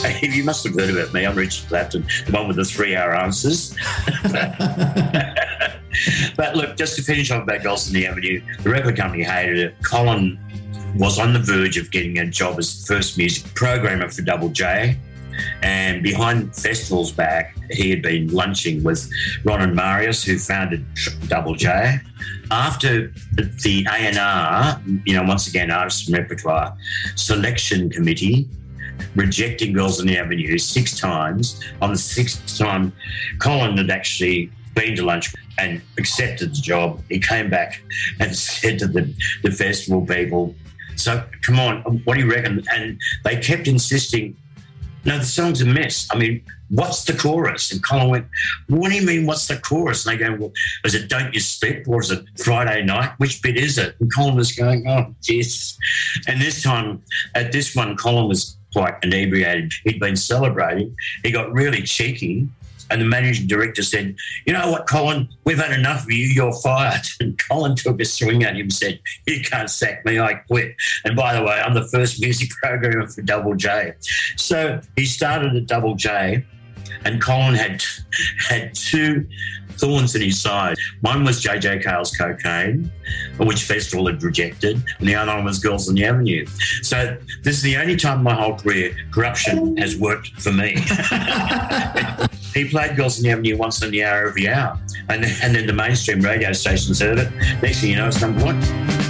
You must have heard about me. I'm Richard Clapton, the one with the 3-hour answers. But look, just to finish off about Gosling Avenue, the record company hated it. Colin was on the verge of getting a job as the first music programmer for Double J. And behind Festival's back, he had been lunching with Ron and Marius, who founded Double J. After the A&R, once again, Artists and Repertoire Selection Committee, rejecting Girls on the Avenue 6 times, on the 6th time, Colin had actually been to lunch and accepted the job. He came back and said to the festival people, so come on, what do you reckon? And they kept insisting, no, the song's a mess. I mean, what's the chorus? And Colin went, what do you mean, what's the chorus? And they go, well, is it Don't You Slip or is it Friday Night? Which bit is it? And Colin was going, oh, Jesus. And this time, at this one, Colin was quite inebriated. He'd been celebrating. He got really cheeky. And the managing director said, you know what, Colin, we've had enough of you, you're fired. And Colin took a swing at him and said, you can't sack me, I quit. And by the way, I'm the first music programmer for Double J. So he started at Double J, and Colin had 2 thorns in his side. One was JJ Cale's Cocaine, which Festival had rejected, and the other one was Girls on the Avenue. So this is the only time in my whole career corruption has worked for me. He played Girls on the Avenue once in the hour every hour, and then the mainstream radio stations heard it. Next thing you know, it's number 1.